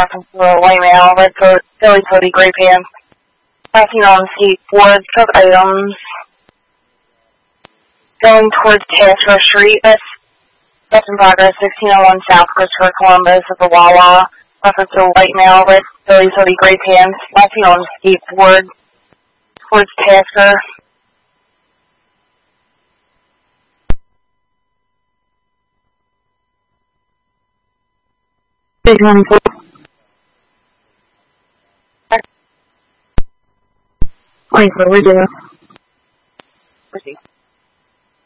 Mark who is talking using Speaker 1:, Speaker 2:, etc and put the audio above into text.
Speaker 1: reference to a white male, red Philly hoodie, gray pants, passing on skateboard, truck items, going towards Tasker Street. That's in progress, 1601 South Christopher Columbus at the Wawa. Reference to a white male, red Philly hoodie, gray pants, passing on skateboard towards Tasker. Big 24. Wait, we're doing. Proceed.